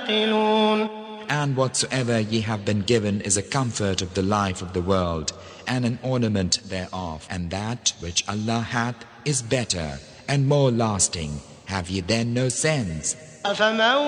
تعقلون. And whatsoever ye have been given is a comfort of the life of the world, and an ornament thereof, and that which Allah hath is better and more lasting. Have ye then no sense? أفمن